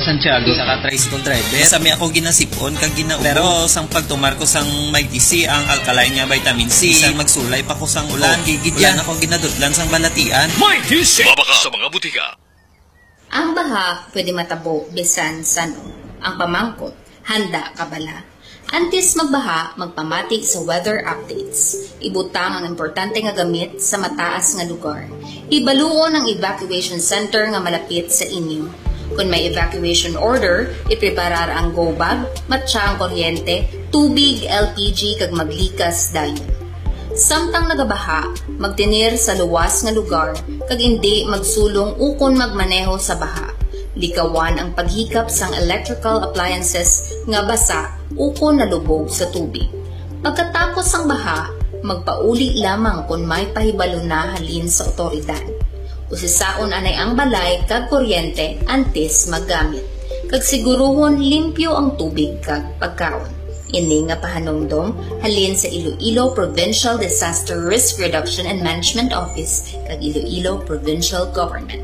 Santiago sa tricycle driver. Sami ako ginasipon kag pero sang pagtumar ko sang may DC ang alkaline niya vitamin C. Sang magsulay pa ko sang ulan gigidyan ako ginadudlan sang balatian. May DC mabaka sa mga butika. Ang baha pwede matabo bisan sano. Ang pamangkot handa ka bala. Antes magbaha, magpamati sa weather updates. Ibutang ang importante nga gamit sa mataas nga lugar. Ibaluon ang evacuation center nga malapit sa inyo. Kung may evacuation order, ipreparar ang go bag, matsa ang kuryente, tubig, LPG kag maglikas dayon. Samtang nagabaha, magtinir sa luwas nga lugar kag hindi magsulong ukon magmaneho sa baha. Likawan ang paghikap sang electrical appliances nga basa ukon nalubog sa tubig. Pagkatapos ang baha, magpauli lamang kung may pahibalo na halin sa otoridad. Usisaon anay ang balay kag kuryente antes maggamit. Kag siguruhon limpyo ang tubig kag pagkaon. Ini nga pahanungdom halin sa Iloilo Provincial Disaster Risk Reduction and Management Office kag Iloilo Provincial Government.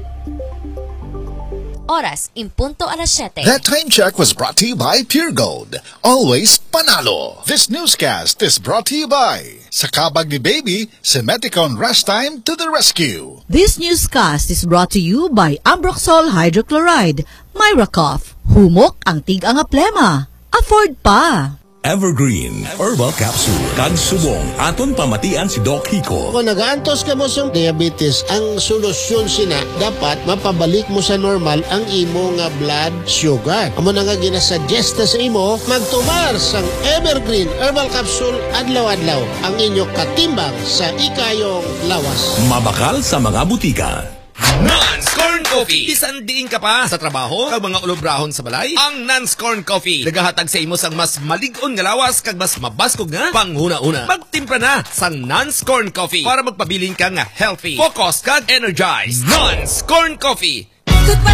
Oras, impunto alas 7. That time check was brought to you by Pure Gold. Always panalo. This newscast is brought to you by sa kabag ni Baby, Semeticon Rest Time to the rescue. This newscast is brought to you by Ambroxol Hydrochloride, Myracough. Humok ang tig-ang plema. Afford pa. Evergreen Herbal Capsule. Kag subong aton pamatian si Doc Hico. Kung nagaantos ka mo sa diabetes, ang solusyon sina dapat mapabalik mo sa normal ang imo nga blood sugar. Amo na nga ginasuggest sa imo magtumar sang Evergreen Herbal Capsule adlaw-adlaw ang inyo katimbang sa ikayong lawas. Mabakal sa mga butika. Nance Corn Coffee. Bisan diin ka pa sa trabaho kag mga ulobrahon sa balay. Ang Nance Corn Coffee nagahatag sa imo sang mas malig-on nga lawas kag mas mabaskog nga panghuna-una. Magtimpla na sang Nance Corn Coffee para magpabilin ka nga healthy, focused kag energized. Nance Corn Coffee.